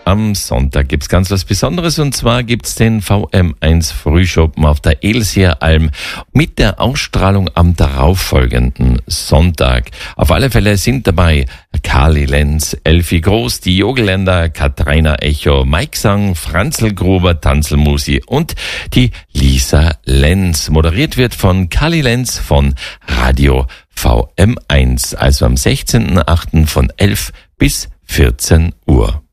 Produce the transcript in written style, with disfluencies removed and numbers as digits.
am Sonntag gibt's ganz was Besonderes, und zwar gibt's den VM1 Frühschoppen auf der Elsieralm mit der Ausstrahlung am darauffolgenden Sonntag. Auf alle Fälle sind dabei Kali Lenz, Elfi Groß, die Jogeländer, Katharina Echo, Mike Sang, Franzl Gruber, Tanzelmusi und die Lisa Lenz. Moderiert wird von Kali Lenz von Radio VM1, also am 16.08. von 11 bis 14 Uhr.